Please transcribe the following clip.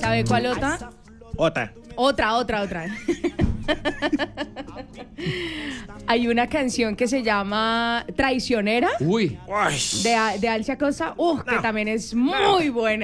¿Sabe cuál otra? Otra. Otra. Hay una canción que se llama Traicionera Uy. Uy. de Alcia Cosa, que también es muy buena.